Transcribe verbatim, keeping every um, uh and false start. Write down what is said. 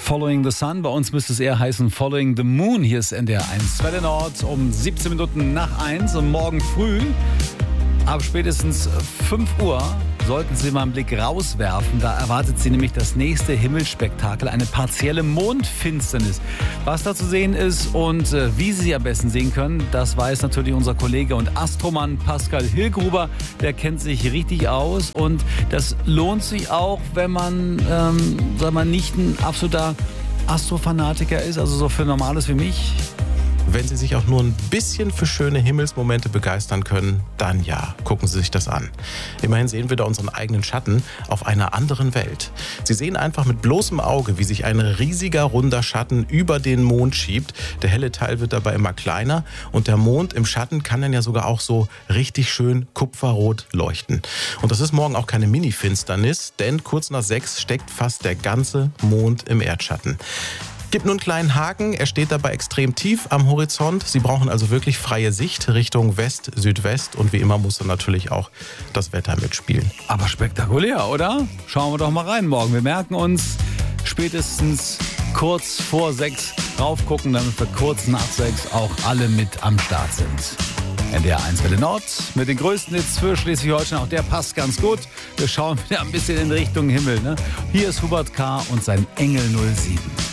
Following the Sun. Bei uns müsste es eher heißen Following the Moon. Hier ist N D R eins. Welle Nord um siebzehn Minuten nach eins und morgen früh ab spätestens fünf Uhr sollten Sie mal einen Blick rauswerfen. Da erwartet Sie nämlich das nächste Himmelsspektakel, eine partielle Mondfinsternis. Was da zu sehen ist und äh, wie Sie sie am besten sehen können, das weiß natürlich unser Kollege und Astromann Pascal Hilgruber. Der kennt sich richtig aus und das lohnt sich auch, wenn man, ähm, sagen wir, nicht ein absoluter Astrofanatiker ist, also so für Normales wie mich. Wenn Sie sich auch nur ein bisschen für schöne Himmelsmomente begeistern können, dann ja, gucken Sie sich das an. Immerhin sehen wir da unseren eigenen Schatten auf einer anderen Welt. Sie sehen einfach mit bloßem Auge, wie sich ein riesiger, runder Schatten über den Mond schiebt. Der helle Teil wird dabei immer kleiner und der Mond im Schatten kann dann ja sogar auch so richtig schön kupferrot leuchten. Und das ist morgen auch keine Mini-Finsternis, denn kurz nach sechs steckt fast der ganze Mond im Erdschatten. Gibt nur einen kleinen Haken, er steht dabei extrem tief am Horizont. Sie brauchen also wirklich freie Sicht Richtung West, Südwest und wie immer muss dann natürlich auch das Wetter mitspielen. Aber spektakulär, oder? Schauen wir doch mal rein morgen. Wir merken uns spätestens kurz vor sechs raufgucken, damit wir kurz nach sechs auch alle mit am Start sind. N D R eins Welle Nord mit den größten Hits für Schleswig-Holstein. Auch der passt ganz gut. Wir schauen wieder ein bisschen in Richtung Himmel. Ne? Hier ist Hubert K. und sein Engel null sieben.